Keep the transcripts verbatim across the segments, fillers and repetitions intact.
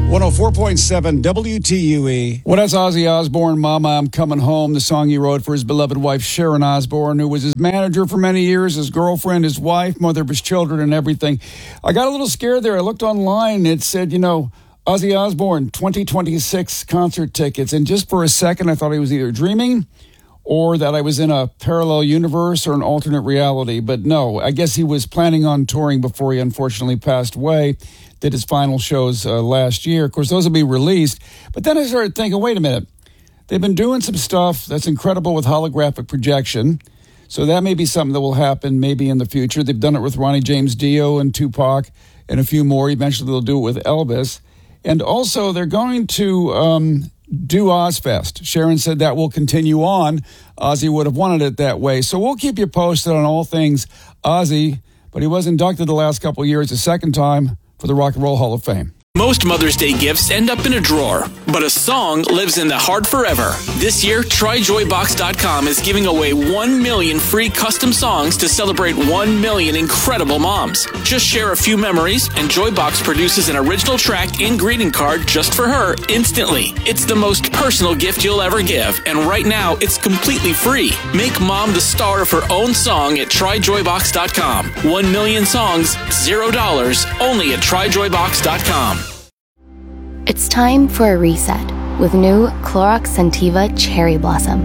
one oh four point seven W T U E. Well, that's Ozzy Osbourne, Mama, I'm Coming Home, the song he wrote for his beloved wife, Sharon Osbourne, who was his manager for many years, his girlfriend, his wife, mother of his children, and everything. I got a little scared there. I looked online. It said, you know, Ozzy Osbourne, twenty twenty-six concert tickets. And just for a second, I thought he was either dreaming or that I was in a parallel universe or an alternate reality. But no, I guess he was planning on touring before he unfortunately passed away. Did his final shows uh, last year. Of course, those will be released. But then I started thinking, wait a minute. They've been doing some stuff that's incredible with holographic projection. So that may be something that will happen maybe in the future. They've done it with Ronnie James Dio and Tupac and a few more. Eventually they'll do it with Elvis. And also they're going to um, do Ozfest. Sharon said that will continue on. Ozzy would have wanted it that way. So we'll keep you posted on all things Ozzy. But he was inducted the last couple of years, a second time, for the Rock and Roll Hall of Fame. Most Mother's Day gifts end up in a drawer, but a song lives in the heart forever. This year, Try Joy Box dot com is giving away one million free custom songs to celebrate one million incredible moms. Just share a few memories, and Joybox produces an original track and greeting card just for her instantly. It's the most personal gift you'll ever give, and right now, it's completely free. Make mom the star of her own song at Try Joy Box dot com. One million songs, zero dollars, only at Try Joy Box dot com. It's time for a reset with new Clorox Scentiva Cherry Blossom.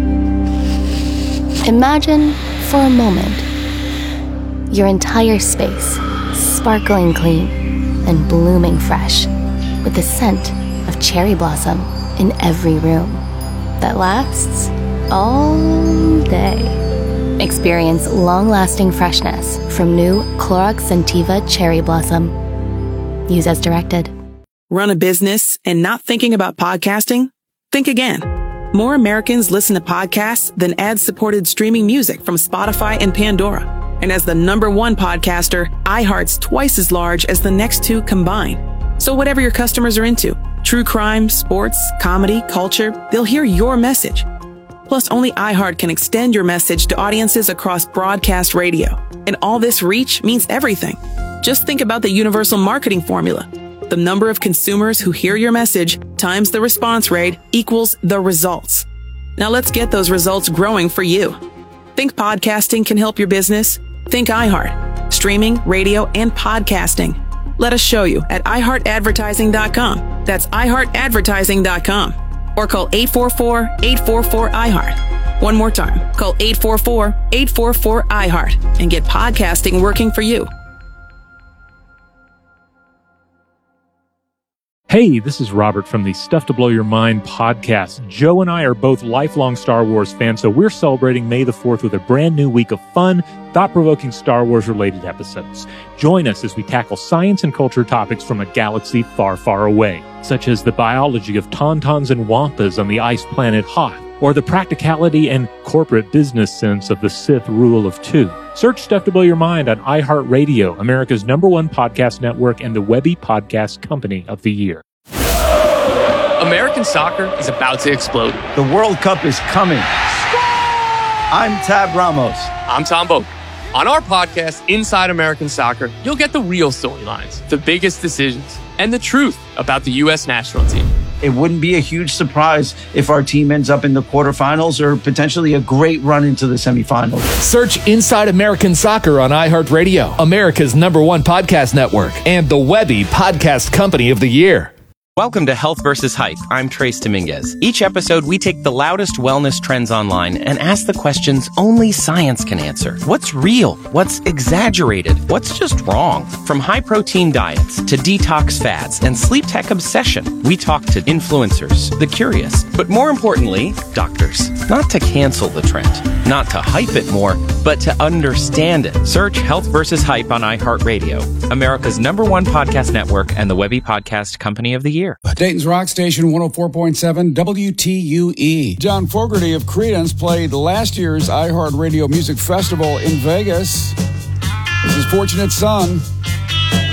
Imagine, for a moment, your entire space sparkling clean and blooming fresh with the scent of cherry blossom in every room that lasts all day. Experience long-lasting freshness from new Clorox Scentiva Cherry Blossom. Use as directed. Run a business and not thinking about podcasting? Think again. More Americans listen to podcasts than ad-supported streaming music from Spotify and Pandora. And as the number one podcaster, iHeart's twice as large as the next two combined. So whatever your customers are into, true crime, sports, comedy, culture, they'll hear your message. Plus, only iHeart can extend your message to audiences across broadcast radio. And all this reach means everything. Just think about the universal marketing formula. The number of consumers who hear your message times the response rate equals the results. Now let's get those results growing for you. Think podcasting can help your business? Think iHeart. Streaming, radio, and podcasting. Let us show you at i heart advertising dot com. That's i heart advertising dot com. Or call eight four four, eight four four, I heart. One more time. Call eight four four, eight four four, I heart and get podcasting working for you. Hey, this is Robert from the Stuff to Blow Your Mind podcast. Joe and I are both lifelong Star Wars fans, so we're celebrating May the fourth with a brand new week of fun, thought-provoking Star Wars-related episodes. Join us as we tackle science and culture topics from a galaxy far, far away, such as the biology of tauntauns and wampas on the ice planet Hoth, or the practicality and corporate business sense of the Sith rule of two. Search Stuff to Blow Your Mind on iHeartRadio, America's number one podcast network and the Webby Podcast Company of the Year. American soccer is about to explode. The World Cup is coming. I'm Tab Ramos. I'm Tom Boak. On our podcast, Inside American Soccer, you'll get the real storylines, the biggest decisions, and the truth about the U S national team. It wouldn't be a huge surprise if our team ends up in the quarterfinals or potentially a great run into the semifinals. Search Inside American Soccer on iHeartRadio, America's number one podcast network, and the Webby Podcast Company of the Year. Welcome to Health versus. Hype. I'm Trace Dominguez. Each episode, we take the loudest wellness trends online and ask the questions only science can answer. What's real? What's exaggerated? What's just wrong? From high-protein diets to detox fads and sleep tech obsession, we talk to influencers, the curious, but more importantly, doctors. Not to cancel the trend, not to hype it more, but to understand it. Search Health versus. Hype on iHeartRadio, America's number one podcast network and the Webby Podcast Company of the Year. Dayton's Rock Station, one oh four point seven W T U E. John Fogerty of Creedence played last year's iHeartRadio Music Festival in Vegas. This is Fortunate Son.